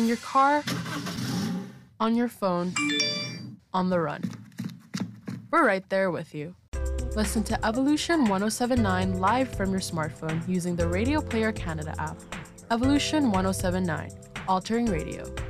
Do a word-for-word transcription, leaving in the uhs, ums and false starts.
In your car, on your phone, on the run. We're right there with you. Listen to Evolution ten seventy-nine live from your smartphone using the Radio Player Canada app. Evolution ten seventy-nine, altering radio.